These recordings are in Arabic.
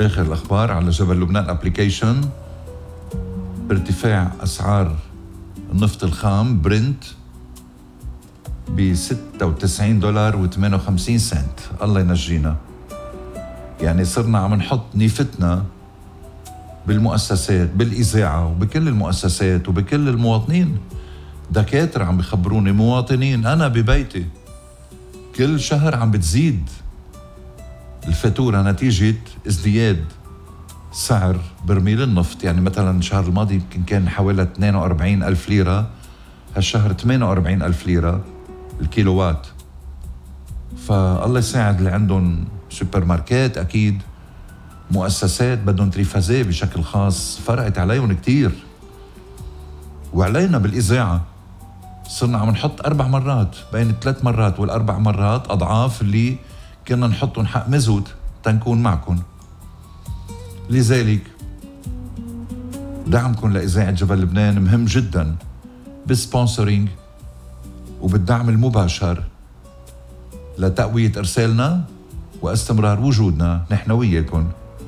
آخر الأخبار على جبل لبنان أبليكيشن بارتفاع أسعار النفط الخام برنت ب $96.58. الله ينجينا. يعني صرنا عم نحط نيفتنا بالمؤسسات، بالإذاعة وبكل المؤسسات وبكل المواطنين. دكاترة عم بخبروني، مواطنين، أنا ببيتي كل شهر عم بتزيد الفاتورة نتيجة ازدياد سعر برميل النفط. يعني مثلا الشهر الماضي يمكن كان حوالي 42,000 ليرة، هالشهر 48,000 ليرة الكيلووات. فالله يساعد اللي عندهم سوبر ماركات، أكيد مؤسسات بدهم تريفازيه بشكل خاص، فرقت عليهم كتير. وعلينا بالإذاعة صرنا عم نحط 4 مرات، بين 3 مرات وال4 مرات أضعاف اللي كنا نحطهم حق مزود تنكون معكم. لذلك دعمكم لإذاعة جبل لبنان مهم جدا بالسبونسرينج وبالدعم المباشر لتقوية إرسالنا واستمرار وجودنا نحن وياكم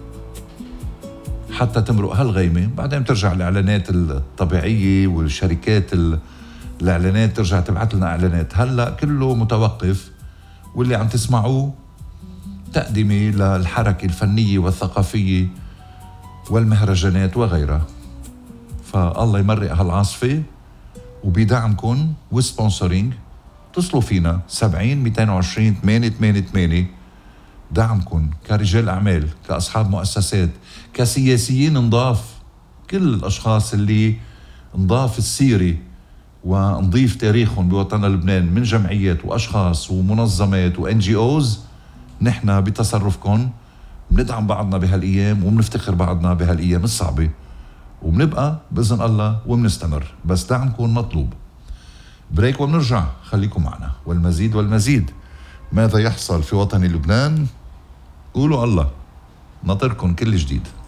حتى تمرق هالغيمة. بعدين ترجع الإعلانات الطبيعية والشركات الإعلانات ترجع تبعت لنا إعلانات. هلأ كله متوقف، واللي عم تسمعوه تقدمة للحركة الفنية والثقافية والمهرجانات وغيرها. فالله يمرق هالعاصفة وبدعمكم وسبونسرينج. اتصلوا فينا 70-220-888. دعمكم كرجال أعمال، كأصحاب مؤسسات، كسياسيين نضاف، كل الأشخاص اللي نضاف السيري ونضيف تاريخهم بوطننا لبنان من جمعيات وأشخاص ومنظمات وNGOs. نحن بتصرفكم بندعم بعضنا بهالأيام وبنفتخر بعضنا بهالأيام الصعبة، وبنبقى بإذن الله وبنستمر، بس دعمكم مطلوب. بريك وبنرجع، خليكم معنا. والمزيد والمزيد. ماذا يحصل في وطن لبنان؟ قولوا الله. ناطركم كل جديد.